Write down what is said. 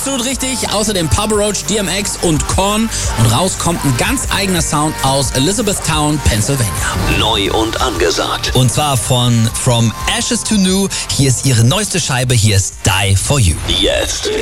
Absolut richtig. Außerdem Papa Roach, DMX und Korn. Und raus kommt ein ganz eigener Sound aus Elizabethtown, Pennsylvania. Neu und angesagt. Und zwar von From Ashes to New. Hier ist ihre neueste Scheibe. Hier ist Die For You. Jetzt